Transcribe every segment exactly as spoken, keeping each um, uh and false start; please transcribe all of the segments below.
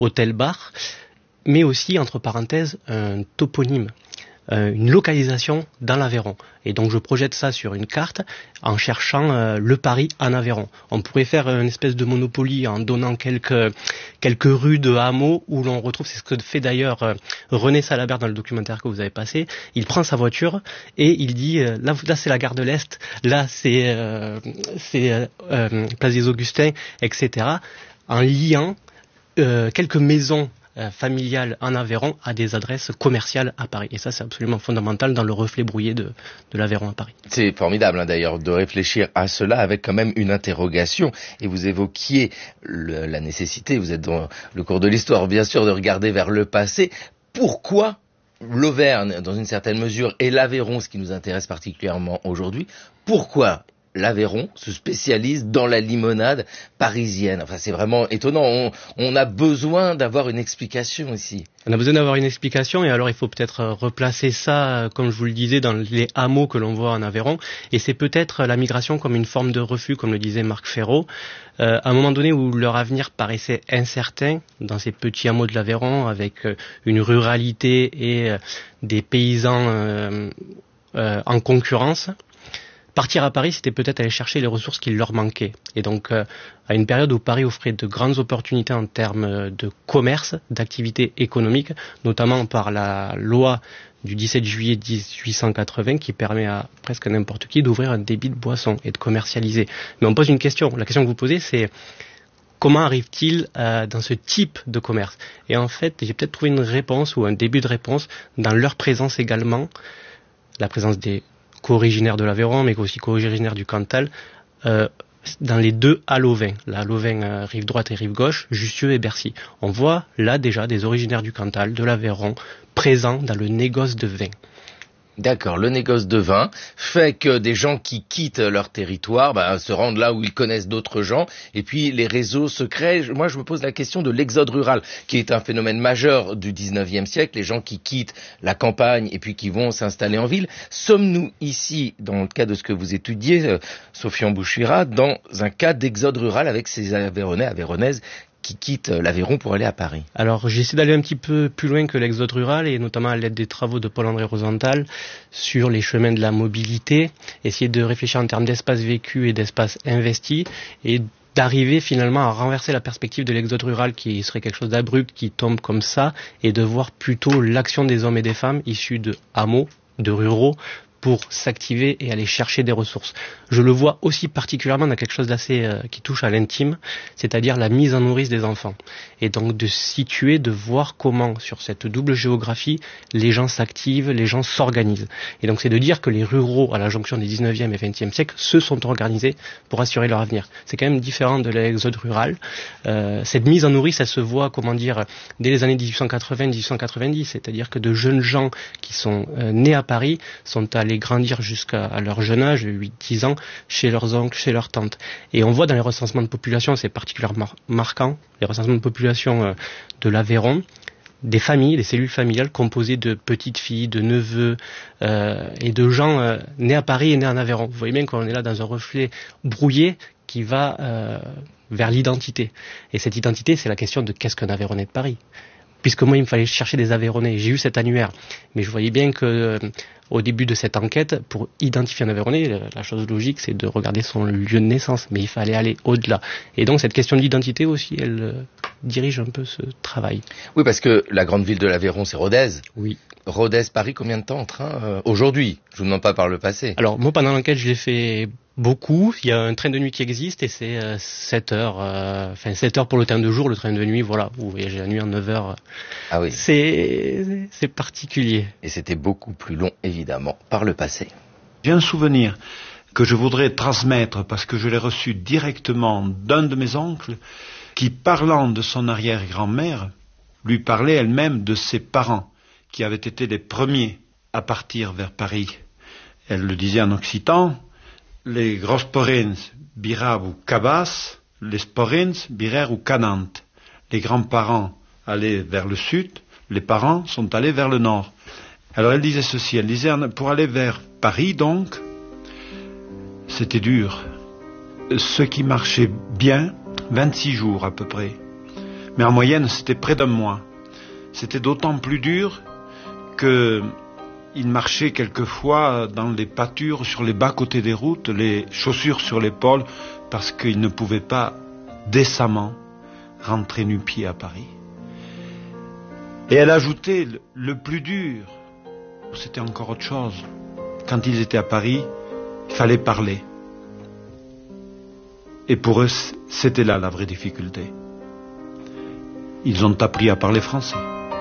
hôtel-bar, mais aussi, entre parenthèses, un toponyme, euh, une localisation dans l'Aveyron. Et donc je projette ça sur une carte en cherchant euh, le Paris en Aveyron. On pourrait faire une espèce de Monopoly en donnant quelques quelques rues de hameaux où l'on retrouve, c'est ce que fait d'ailleurs euh, René Salabert dans le documentaire que vous avez passé. Il prend sa voiture et il dit euh, là, là c'est la gare de l'Est, là c'est euh, c'est euh, euh, Place des Augustins, et cetera. En liant euh, quelques maisons Euh, familiale en Aveyron à des adresses commerciales à Paris. Et ça, c'est absolument fondamental dans le reflet brouillé de, de l'Aveyron à Paris. C'est formidable hein, d'ailleurs de réfléchir à cela avec quand même une interrogation. Et vous évoquiez le, la nécessité, vous êtes dans le cours de l'histoire bien sûr, de regarder vers le passé. Pourquoi l'Auvergne, dans une certaine mesure, et l'Aveyron, ce qui nous intéresse particulièrement aujourd'hui, pourquoi l'Aveyron se spécialise dans la limonade parisienne? Enfin, c'est vraiment étonnant. On, on a besoin d'avoir une explication ici. On a besoin d'avoir une explication, et alors il faut peut-être replacer ça, comme je vous le disais, dans les hameaux que l'on voit en Aveyron. Et c'est peut-être la migration comme une forme de refus, comme le disait Marc Ferraud. Euh, à un moment donné où leur avenir paraissait incertain dans ces petits hameaux de l'Aveyron, avec une ruralité et des paysans euh, euh, en concurrence, partir à Paris, c'était peut-être aller chercher les ressources qui leur manquaient. Et donc, euh, à une période où Paris offrait de grandes opportunités en termes de commerce, d'activité économique, notamment par la loi du dix-sept juillet dix-huit cent quatre-vingts qui permet à presque n'importe qui d'ouvrir un débit de boisson et de commercialiser. Mais on pose une question. La question que vous posez, c'est comment arrive-t-il euh, dans ce type de commerce? Et en fait, j'ai peut-être trouvé une réponse ou un début de réponse dans leur présence également, la présence des co-originaire de l'Aveyron, mais aussi co-originaire du Cantal, euh, dans les deux Halovins, la Halovin euh, rive droite et rive gauche, Jussieu et Bercy. On voit là déjà des originaires du Cantal, de l'Aveyron, présents dans le négoce de vin. D'accord, le négoce de vin fait que des gens qui quittent leur territoire bah, se rendent là où ils connaissent d'autres gens, et puis les réseaux se créent. Moi, je me pose la question de l'exode rural, qui est un phénomène majeur du dix-neuvième siècle, les gens qui quittent la campagne et puis qui vont s'installer en ville. Sommes-nous ici, dans le cas de ce que vous étudiez, euh, Sofiane Bouchira, dans un cas d'exode rural avec ces Aveyronnais, Aveyronnaises qui quittent l'Aveyron pour aller à Paris? Alors j'essaie d'aller un petit peu plus loin que l'exode rural, et notamment à l'aide des travaux de Paul-André Rosenthal sur les chemins de la mobilité, essayer de réfléchir en termes d'espace vécu et d'espace investi, et d'arriver finalement à renverser la perspective de l'exode rural qui serait quelque chose d'abrupt, qui tombe comme ça, et de voir plutôt l'action des hommes et des femmes issus de hameaux, de ruraux, pour s'activer et aller chercher des ressources. Je le vois aussi particulièrement dans quelque chose d'assez euh, qui touche à l'intime, c'est-à-dire la mise en nourrice des enfants. Et donc de situer, de voir comment, sur cette double géographie, les gens s'activent, les gens s'organisent. Et donc c'est de dire que les ruraux, à la jonction des dix-neuvième et vingtième siècle, se sont organisés pour assurer leur avenir. C'est quand même différent de l'exode rural. Euh, cette mise en nourrice, elle se voit, comment dire, dès les années dix-huit cent quatre-vingts dix-huit cent quatre-vingt-dix, c'est-à-dire que de jeunes gens qui sont euh, nés à Paris sont allés grandir jusqu'à leur jeune âge, huit dix ans, chez leurs oncles, chez leurs tantes. Et on voit dans les recensements de population, c'est particulièrement marquant, les recensements de population euh, de l'Aveyron, des familles, des cellules familiales composées de petites filles, de neveux euh, et de gens euh, nés à Paris et nés en Aveyron. Vous voyez bien qu'on est là dans un reflet brouillé qui va euh, vers l'identité. Et cette identité, c'est la question de qu'est-ce qu'un Aveyronnais de Paris. Puisque moi, il me fallait chercher des Aveyronnais. J'ai eu cet annuaire. Mais je voyais bien que, euh, au début de cette enquête, pour identifier un Aveyronnais, la chose logique, c'est de regarder son lieu de naissance. Mais il fallait aller au-delà. Et donc, cette question de l'identité aussi, elle euh, dirige un peu ce travail. Oui, parce que la grande ville de l'Aveyron, c'est Rodez. Oui. Rodez, Paris, combien de temps en train euh, aujourd'hui? Je vous demande pas par le passé. Alors, moi, pendant l'enquête, je l'ai fait beaucoup. Il y a un train de nuit qui existe et c'est euh, sept heures. Euh, enfin, sept heures pour le train de jour. Le train de nuit, voilà, vous voyagez la nuit en neuf heures. Ah oui. C'est, c'est particulier. Et c'était beaucoup plus long, évidemment, par le passé. J'ai un souvenir que je voudrais transmettre parce que je l'ai reçu directement d'un de mes oncles qui, parlant de son arrière-grand-mère, lui parlait elle-même de ses parents qui avaient été les premiers à partir vers Paris. Elle le disait en occitan, les grosporins birab ou cabas, les sporins birer ou canant. Les grands-parents allaient vers le sud, les parents sont allés vers le nord. Alors elle disait ceci, elle disait, pour aller vers Paris donc, c'était dur. Ce qui marchait bien, vingt-six jours à peu près. Mais en moyenne, c'était près d'un mois. C'était d'autant plus dur qu'il marchait quelquefois dans les pâtures, sur les bas-côtés des routes, les chaussures sur l'épaule, parce qu'il ne pouvait pas décemment rentrer nu-pied à Paris. Et elle ajoutait, le plus dur, c'était encore autre chose. Quand ils étaient à Paris, il fallait parler. Et pour eux, c'était là la vraie difficulté. Ils ont appris à parler français.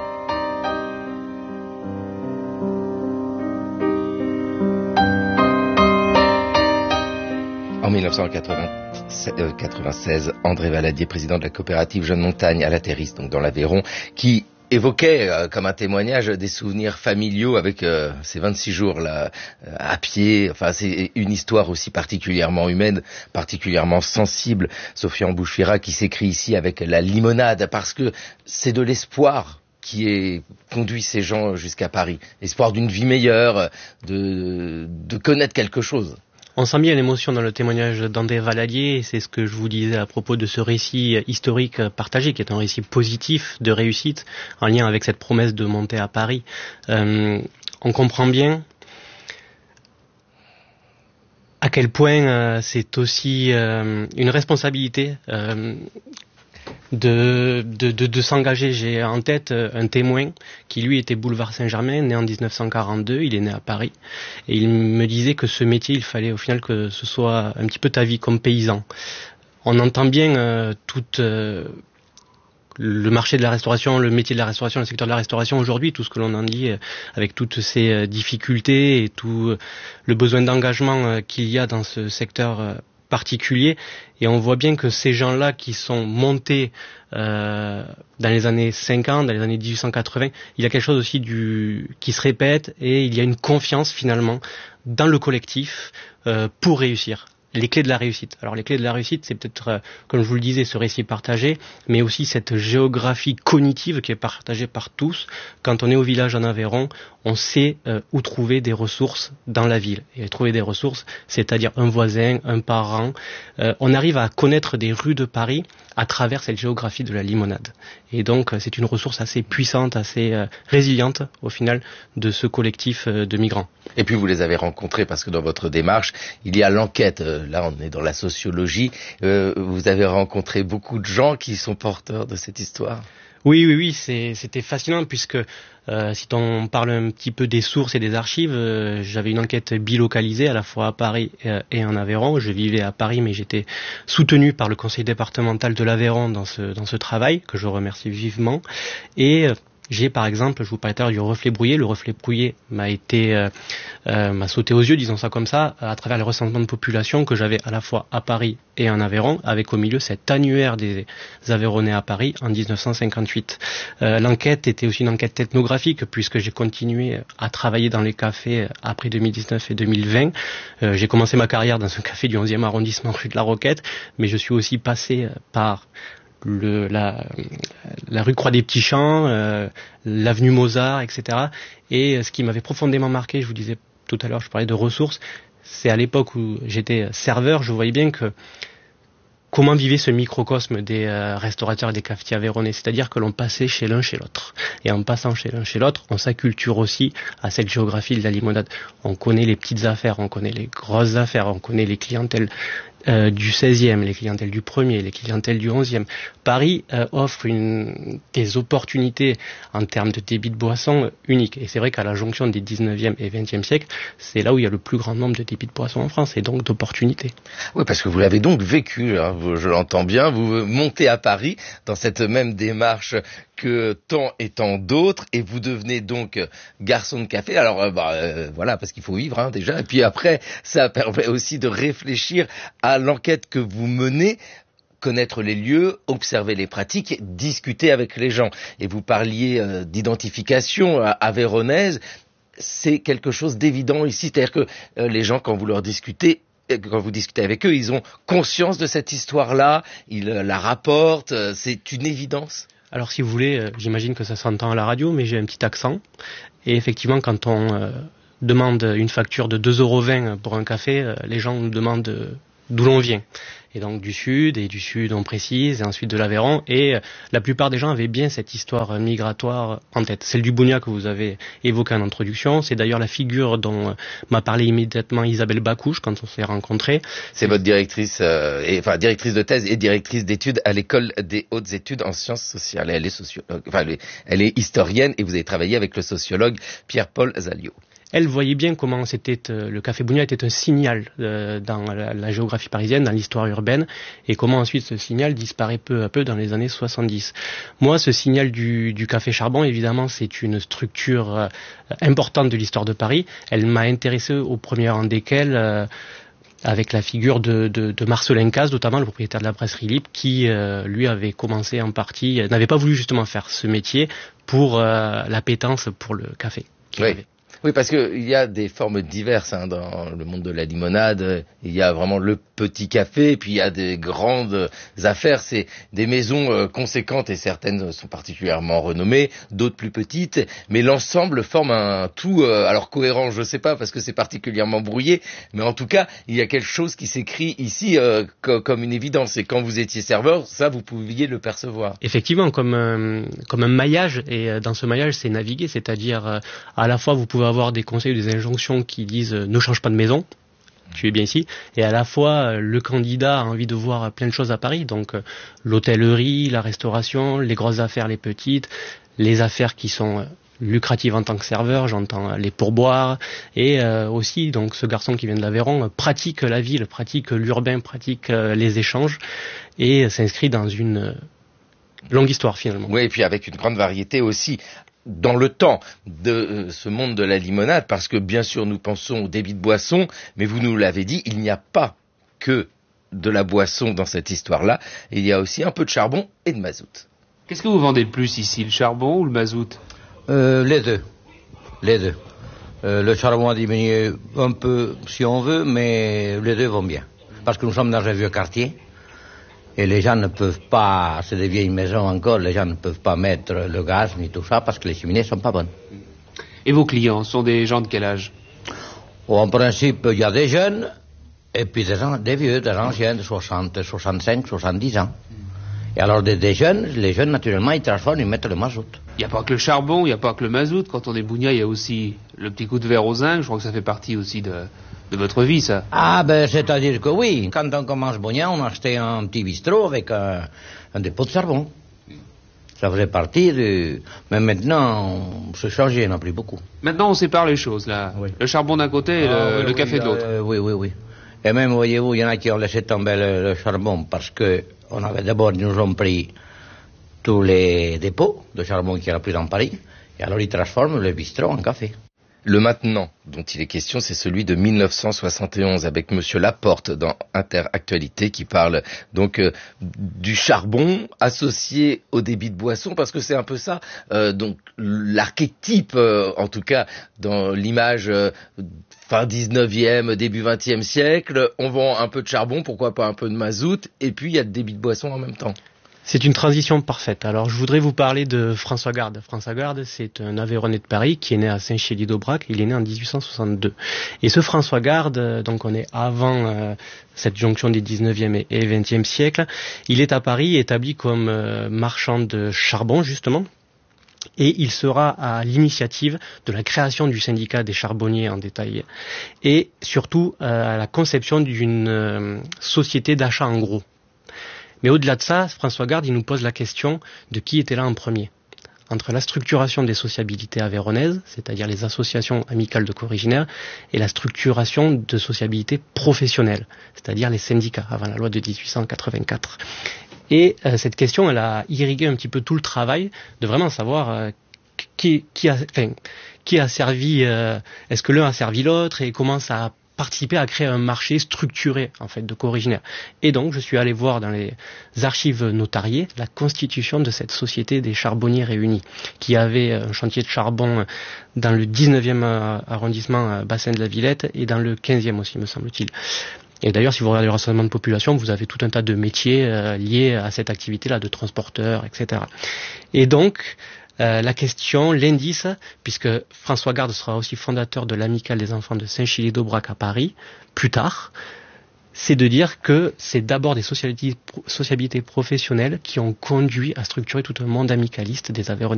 En mille neuf cent quatre-vingt-seize, André Valadier, président de la coopérative Jeune Montagne à la Terrisse, donc dans l'Aveyron, qui évoquait euh, comme un témoignage des souvenirs familiaux avec euh, ces vingt-six jours là euh, à pied. Enfin, c'est une histoire aussi particulièrement humaine, particulièrement sensible. Sophie Embouche-Fira qui s'écrit ici avec la limonade, parce que c'est de l'espoir qui est conduit ces gens jusqu'à Paris. L'espoir d'une vie meilleure, de, de connaître quelque chose. On sent bien l'émotion dans le témoignage d'André Valadier, et c'est ce que je vous disais à propos de ce récit historique partagé, qui est un récit positif de réussite, en lien avec cette promesse de monter à Paris. Euh, on comprend bien à quel point euh, c'est aussi euh, une responsabilité euh, de, de, de, de s'engager. J'ai en tête un témoin qui lui était boulevard Saint-Germain, né en dix-neuf cent quarante-deux, il est né à Paris, et il me disait que ce métier, il fallait au final que ce soit un petit peu ta vie comme paysan. On entend bien euh, tout euh, le marché de la restauration, le métier de la restauration, le secteur de la restauration aujourd'hui, tout ce que l'on en dit, euh, avec toutes ces euh, difficultés et tout euh, le besoin d'engagement euh, qu'il y a dans ce secteur euh, particulier. Et on voit bien que ces gens-là qui sont montés euh, dans les années cinquante, dans les années dix-huit cent quatre-vingts, il y a quelque chose aussi du qui se répète, et il y a une confiance finalement dans le collectif euh, pour réussir. Les clés de la réussite. Alors les clés de la réussite, c'est peut-être, euh, comme je vous le disais, ce récit partagé, mais aussi cette géographie cognitive qui est partagée par tous. Quand on est au village en Aveyron, on sait euh, où trouver des ressources dans la ville. Et trouver des ressources, c'est-à-dire un voisin, un parent. Euh, on arrive à connaître des rues de Paris à travers cette géographie de la limonade. Et donc, c'est une ressource assez puissante, assez euh, résiliente, au final, de ce collectif euh, de migrants. Et puis, vous les avez rencontrés parce que dans votre démarche, il y a l'enquête. Euh, là, on est dans la sociologie. Euh, vous avez rencontré beaucoup de gens qui sont porteurs de cette histoire. Oui, oui, oui, c'est, c'était fascinant puisque euh, si on parle un petit peu des sources et des archives, euh, j'avais une enquête bilocalisée à la fois à Paris euh, et en Aveyron. Je vivais à Paris, mais j'étais soutenu par le conseil départemental de l'Aveyron dans ce dans ce travail que je remercie vivement. Et euh, j'ai par exemple, je vous parlais tout à l'heure du reflet brouillé. Le reflet brouillé m'a été euh, euh, m'a sauté aux yeux, disons ça comme ça, à travers les recensements de population que j'avais à la fois à Paris et en Aveyron, avec au milieu cet annuaire des Aveyronnais à Paris en dix-neuf cent cinquante-huit. Euh, l'enquête était aussi une enquête ethnographique, puisque j'ai continué à travailler dans les cafés après deux mille dix-neuf et deux mille vingt. Euh, j'ai commencé ma carrière dans un café du onzième arrondissement rue de la Roquette, mais je suis aussi passé par Le, la, la rue Croix des Petits Champs, euh, l'avenue Mozart, et cetera. Et ce qui m'avait profondément marqué, je vous disais tout à l'heure, je parlais de ressources, c'est à l'époque où j'étais serveur, je voyais bien que comment vivait ce microcosme des euh, restaurateurs et des cafetiers aveyronnais, c'est-à-dire que l'on passait chez l'un chez l'autre. Et en passant chez l'un chez l'autre, on s'acculture aussi à cette géographie de la limonade. On connaît les petites affaires, on connaît les grosses affaires, on connaît les clientèles Euh, du seizième, les clientèles du premier, les clientèles du onzième. Paris euh, offre une, des opportunités en termes de débit de boissons uniques. Et c'est vrai qu'à la jonction des dix-neuvième et vingtième siècles, c'est là où il y a le plus grand nombre de débits de boissons en France, et donc d'opportunités. Oui, parce que vous l'avez donc vécu, hein, je l'entends bien, vous montez à Paris dans cette même démarche que tant et tant d'autres, et vous devenez donc garçon de café. Alors euh, bah, euh, voilà, parce qu'il faut vivre hein, déjà, et puis après, ça permet aussi de réfléchir à l'enquête que vous menez, connaître les lieux, observer les pratiques, discuter avec les gens. Et vous parliez euh, d'identification euh, avéronnaise, c'est quelque chose d'évident ici, c'est-à-dire que euh, les gens, quand vous leur discutez, quand vous discutez avec eux, ils ont conscience de cette histoire-là, ils euh, la rapportent, euh, c'est une évidence. Alors si vous voulez, euh, j'imagine que ça s'entend à la radio, mais j'ai un petit accent. Et effectivement, quand on euh, demande une facture de deux euros vingt pour un café, euh, les gens nous demandent... Euh, d'où l'on vient. Et donc du sud, et du sud on précise, et ensuite de l'Aveyron, et euh, la plupart des gens avaient bien cette histoire migratoire en tête. Celle du Bougnac que vous avez évoquée en introduction, c'est d'ailleurs la figure dont euh, m'a parlé immédiatement Isabelle Bacouche quand on s'est rencontrés. C'est votre directrice, euh, et, enfin directrice de thèse et directrice d'études à l'école des hautes études en sciences sociales. Elle est sociologue, enfin elle est, elle est historienne, et vous avez travaillé avec le sociologue Pierre-Paul Zaliot. Elle voyait bien comment c'était euh, le café Bougnac était un signal euh, dans la, la géographie parisienne, dans l'histoire urbaine, et comment ensuite ce signal disparaît peu à peu dans les années soixante-dix. Moi, ce signal du, du café Charbon, évidemment, c'est une structure euh, importante de l'histoire de Paris. Elle m'a intéressé au premier rang desquels euh, avec la figure de, de, de Marcelin Caz, notamment le propriétaire de la brasserie Libre, qui euh, lui avait commencé en partie, euh, n'avait pas voulu justement faire ce métier pour euh, l'appétence pour le café qu'il oui. avait. Oui, parce que il y a des formes diverses hein, dans le monde de la limonade. Il y a vraiment le petit café, puis il y a des grandes affaires. C'est des maisons euh, conséquentes, et certaines sont particulièrement renommées, d'autres plus petites. Mais l'ensemble forme un tout, euh, alors cohérent, je sais pas, parce que c'est particulièrement brouillé. Mais en tout cas, il y a quelque chose qui s'écrit ici euh, co- comme une évidence. Et quand vous étiez serveur, ça, vous pouviez le percevoir. Effectivement, comme un, comme un maillage. Et dans ce maillage, c'est naviguer, c'est-à-dire euh, à la fois vous pouvez avoir des conseils ou des injonctions qui disent euh, ne change pas de maison, tu es bien ici, et à la fois euh, le candidat a envie de voir plein de choses à Paris, donc euh, l'hôtellerie, la restauration, les grosses affaires, les petites, les affaires qui sont euh, lucratives en tant que serveur, j'entends euh, les pourboires, et euh, aussi donc ce garçon qui vient de l'Aveyron euh, pratique la ville, pratique l'urbain, pratique euh, les échanges, et euh, s'inscrit dans une euh, longue histoire finalement. Oui, et puis avec une grande variété aussi dans le temps de euh, ce monde de la limonade, parce que bien sûr nous pensons au débit de boisson, mais vous nous l'avez dit, il n'y a pas que de la boisson dans cette histoire-là, il y a aussi un peu de charbon et de mazout. Qu'est-ce que vous vendez le plus ici, le charbon ou le mazout? euh, Les deux. Les deux. Euh, le charbon a diminué un peu si on veut, mais les deux vont bien. Parce que nous sommes dans un vieux quartier. Et les gens ne peuvent pas, c'est des vieilles maisons encore, les gens ne peuvent pas mettre le gaz ni tout ça parce que les cheminées sont pas bonnes. Et vos clients sont des gens de quel âge? Oh, en principe, il y a des jeunes et puis des, des vieux, des anciens de soixante, soixante-cinq, soixante-dix ans. Et alors des, des jeunes, les jeunes naturellement ils transforment, ils mettent le mazout. Il n'y a pas que le charbon, il n'y a pas que le mazout. Quand on est Bougnac, il y a aussi le petit coup de verre au zinc. Je crois que ça fait partie aussi de... de votre vie, ça? Ah, ben, c'est-à-dire que oui. Quand on commence Bougnac, on achetait un petit bistrot avec un, un dépôt de charbon. Ça faisait partie du... Mais maintenant, on s'est changé, il n'y en a plus beaucoup. Maintenant, on sépare les choses, là. Oui. Le charbon d'un côté et ah, le, oui, le oui, café de l'autre. Euh, oui, oui, oui. Et même, voyez-vous, il y en a qui ont laissé tomber le, le charbon parce que on avait d'abord, ils nous ont pris tous les dépôts de charbon qu'il n'y a plus dans Paris. Et alors, ils transforment le bistrot en café. Le maintenant dont il est question, c'est celui de mille neuf cent soixante et onze avec Monsieur Laporte dans Interactualité qui parle donc euh, du charbon associé au débit de boisson, parce que c'est un peu ça, euh, donc l'archétype, euh, en tout cas dans l'image euh, fin dix-neuvième, début vingtième siècle, on vend un peu de charbon, pourquoi pas un peu de mazout, et puis il y a le débit de boisson en même temps. C'est une transition parfaite. Alors, je voudrais vous parler de François Garde. François Garde, c'est un Aveyronnais de Paris qui est né à Saint-Chély-d'Aubrac. Il est né en dix-huit cent soixante-deux. Et ce François Garde, donc on est avant euh, cette jonction des dix-neuvième et vingtième siècles, il est à Paris établi comme euh, marchand de charbon, justement. Et il sera à l'initiative de la création du syndicat des charbonniers en détail. Et surtout euh, à la conception d'une euh, société d'achat en gros. Mais au-delà de ça, François Garde, il nous pose la question de qui était là en premier. Entre la structuration des sociabilités aveyronnaises, c'est-à-dire les associations amicales de co-originaires, et la structuration de sociabilités professionnelles, c'est-à-dire les syndicats, avant la loi de dix-huit cent quatre-vingt-quatre. Et euh, cette question, elle a irrigué un petit peu tout le travail de vraiment savoir euh, qui, qui, a, enfin, qui a servi, euh, est-ce que l'un a servi l'autre, et comment ça a participer à créer un marché structuré en fait de co-originaires. Et donc je suis allé voir dans les archives notariées la constitution de cette société des charbonniers réunis, qui avait un chantier de charbon dans le dix-neuvième arrondissement bassin de la Villette et dans le quinzième aussi, me semble-t-il. Et d'ailleurs, si vous regardez le rassemblement de population, vous avez tout un tas de métiers euh, liés à cette activité-là, de transporteurs, et cetera. Et donc, Euh, la question, l'indice, puisque François Garde sera aussi fondateur de l'Amicale des enfants de Saint-Chély-d'Aubrac à Paris, plus tard, c'est de dire que c'est d'abord des sociabilités, sociabilités professionnelles qui ont conduit à structurer tout un monde amicaliste des Aveyronais.